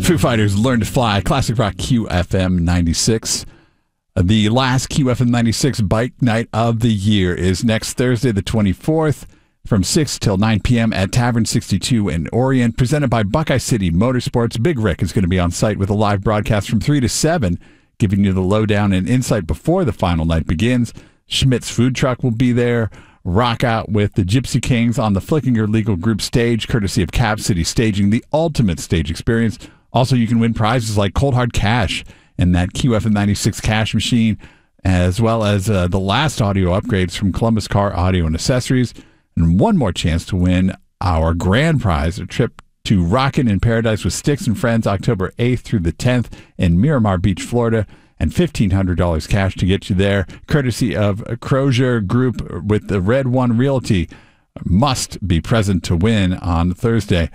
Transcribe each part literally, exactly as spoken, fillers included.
Foo Fighters, Learn to Fly, classic rock Q F M ninety-six. The last Q F M ninety-six bike night of the year is next Thursday, the twenty-fourth, from six till nine p.m. at Tavern sixty-two in Orient, presented by Buckeye City Motorsports. Big Rick is going to be on site with a live broadcast from three to seven, giving you the lowdown and insight before the final night begins. Schmidt's Food Truck will be there. Rock out with the Gypsy Kings on the Flickinger Legal Group stage, courtesy of Cap City Staging, the ultimate stage experience. Also, you can win prizes like cold hard cash and that Q F M ninety-six cash machine, as well as uh, the last audio upgrades from Columbus Car Audio and Accessories. And one more chance to win our grand prize, a trip to Rockin' in Paradise with Sticks and Friends, October eighth through the tenth in Miramar Beach, Florida, and fifteen hundred dollars cash to get you there, courtesy of Crozier Group with the Red One Realty. Must be present to win on Thursday.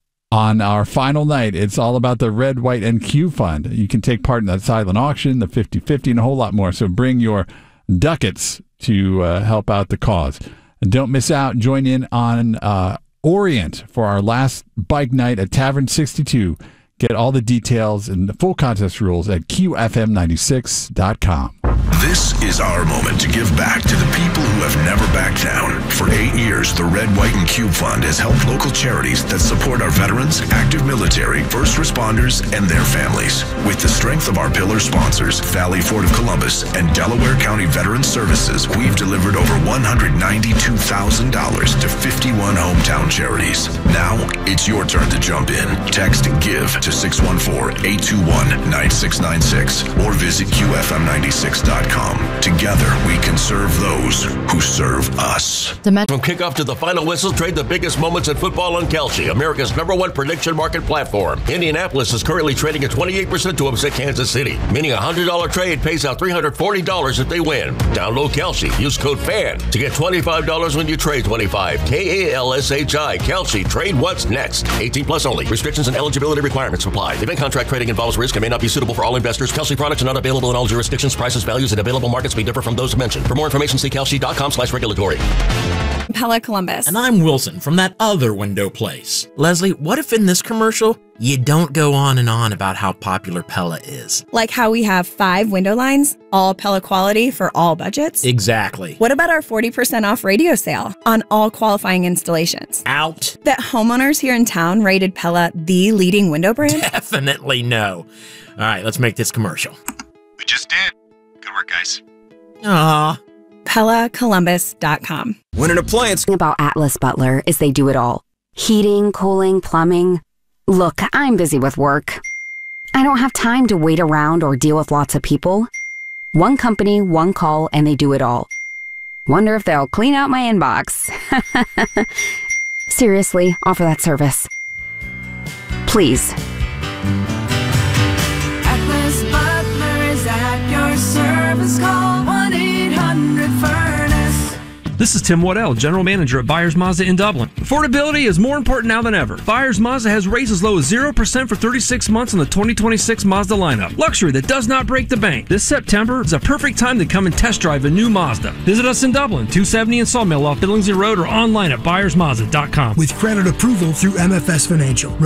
On our final night, it's all about the Red, White, and Q Fund. You can take part in that silent auction, the fifty-fifty, and a whole lot more. So bring your ducats to uh, help out the cause. And don't miss out. Join in on uh, Orient for our last bike night at Tavern sixty-two. Get all the details and the full contest rules at Q F M ninety-six dot com. This is our moment to give back to the people who have never backed down. For eight years, the Red, White, and Cube Fund has helped local charities that support our veterans, active military, first responders, and their families. With the strength of our pillar sponsors, Valley Ford of Columbus and Delaware County Veterans Services, we've delivered over one hundred ninety-two thousand dollars to fifty-one hometown charities. Now, it's your turn to jump in. Text GIVE to six one four, eight two one, nine six nine six or visit Q F M ninety-six dot com. Together, we can serve those who serve us. From kickoff to the final whistle, trade the biggest moments in football on Kalshi, America's number one prediction market platform. Indianapolis is currently trading at twenty-eight percent to upset Kansas City, meaning a one hundred dollars trade pays out three hundred forty dollars if they win. Download Kalshi. Use code FAN to get twenty-five dollars when you trade twenty-five. K A L S H I. Kalshi. Trade what's next. eighteen plus only. Restrictions and eligibility requirements apply. Event contract trading involves risk and may not be suitable for all investors. Kalshi products are not available in all jurisdictions. Prices, values, and available markets may differ from those mentioned. For more information, see kalshi.com slash regulatory. Pella Columbus. And I'm Wilson from that other window place. Leslie, what if in this commercial, you don't go on and on about how popular Pella is? Like how we have five window lines, all Pella quality for all budgets? Exactly. What about our forty percent off radio sale on all qualifying installations? Out. That homeowners here in town rated Pella the leading window brand? Definitely no. All right, let's make this commercial. We just did. Good work, guys. Aww. Pella Columbus dot com. When an appliance about Atlas Butler is they do it all. Heating, cooling, plumbing. Look, I'm busy with work. I don't have time to wait around or deal with lots of people. One company, one call, and they do it all. Wonder if they'll clean out my inbox. Seriously, offer that service. Please. Atlas Butler is at your service. Call one eight hundred furnace. This is Tim Waddell, General Manager at Byers Mazda in Dublin. Affordability is more important now than ever. Byers Mazda has rates as low as zero percent for thirty-six months on the twenty twenty-six Mazda lineup. Luxury that does not break the bank. This September is a perfect time to come and test drive a new Mazda. Visit us in Dublin, two seventy and Sawmill off Billingsley Road, or online at byers mazda dot com. With credit approval through M F S Financial.